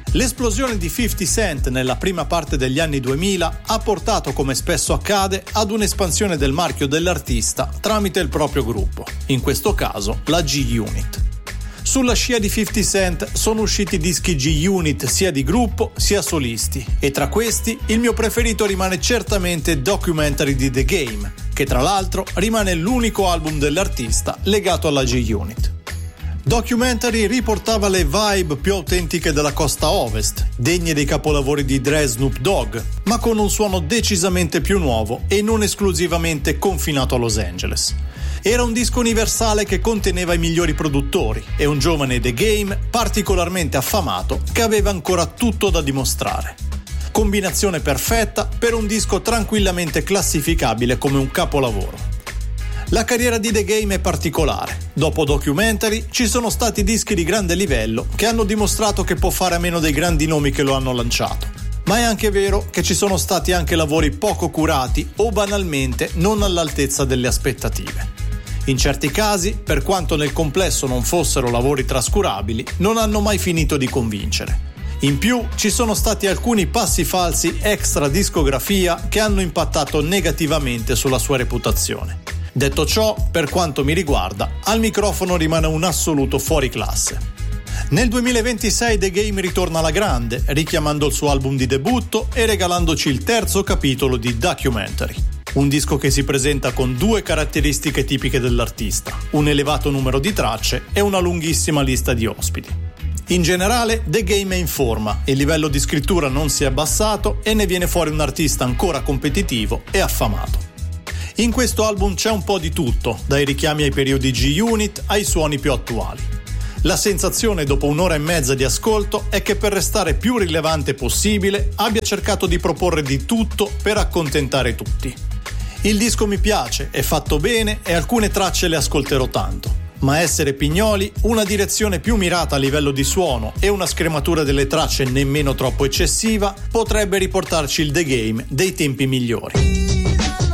L'esplosione di 50 Cent nella prima parte degli anni 2000 ha portato, come spesso accade, ad un'espansione del marchio dell'artista tramite il proprio gruppo, in questo caso la G-Unit. Sulla scia di 50 Cent sono usciti dischi G-Unit sia di gruppo sia solisti, e tra questi il mio preferito rimane certamente Documentary di The Game, che tra l'altro rimane l'unico album dell'artista legato alla G-Unit. Documentary riportava le vibe più autentiche della costa ovest, degne dei capolavori di Dre e Snoop Dogg, ma con un suono decisamente più nuovo e non esclusivamente confinato a Los Angeles. Era un disco universale che conteneva i migliori produttori e un giovane The Game particolarmente affamato che aveva ancora tutto da dimostrare. Combinazione perfetta per un disco tranquillamente classificabile come un capolavoro. La carriera di The Game è particolare. Dopo Documentary ci sono stati dischi di grande livello che hanno dimostrato che può fare a meno dei grandi nomi che lo hanno lanciato. Ma è anche vero che ci sono stati anche lavori poco curati o banalmente non all'altezza delle aspettative. In certi casi, per quanto nel complesso non fossero lavori trascurabili, non hanno mai finito di convincere. In più, ci sono stati alcuni passi falsi extra discografia che hanno impattato negativamente sulla sua reputazione. Detto ciò, per quanto mi riguarda, al microfono rimane un assoluto fuoriclasse. Nel 2026 The Game ritorna alla grande, richiamando il suo album di debutto e regalandoci il terzo capitolo di Documentary. Un disco che si presenta con due caratteristiche tipiche dell'artista, un elevato numero di tracce e una lunghissima lista di ospiti. In generale, The Game è in forma, il livello di scrittura non si è abbassato e ne viene fuori un artista ancora competitivo e affamato. In questo album c'è un po' di tutto, dai richiami ai periodi G-Unit ai suoni più attuali. La sensazione dopo un'ora e mezza di ascolto è che per restare più rilevante possibile abbia cercato di proporre di tutto per accontentare tutti. Il disco mi piace, è fatto bene e alcune tracce le ascolterò tanto. Ma essere pignoli, una direzione più mirata a livello di suono e una scrematura delle tracce nemmeno troppo eccessiva potrebbe riportarci il The Game dei tempi migliori.